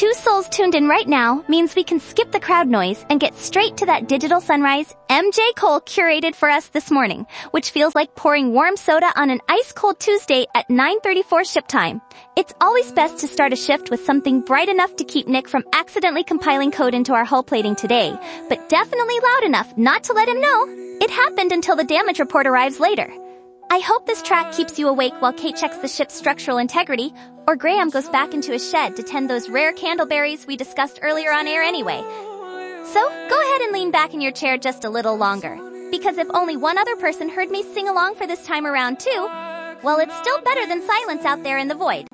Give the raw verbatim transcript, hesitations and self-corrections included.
Two souls tuned in right now means we can skip the crowd noise and get straight to that digital sunrise M J Cole curated for us this morning, which feels like pouring warm soda on an ice-cold Tuesday at nine thirty-four ship time. It's always best to start a shift with something bright enough to keep Nick from accidentally compiling code into our hull plating today, but definitely loud enough not to let him know it happened until the damage report arrives later. I hope this track keeps you awake while Kate checks the ship's structural integrity, or Graham goes back into his shed to tend those rare candleberries we discussed earlier on air anyway. So, go ahead and lean back in your chair just a little longer, because if only one other person heard me sing along for this time around too, well, it's still better than silence out there in the void.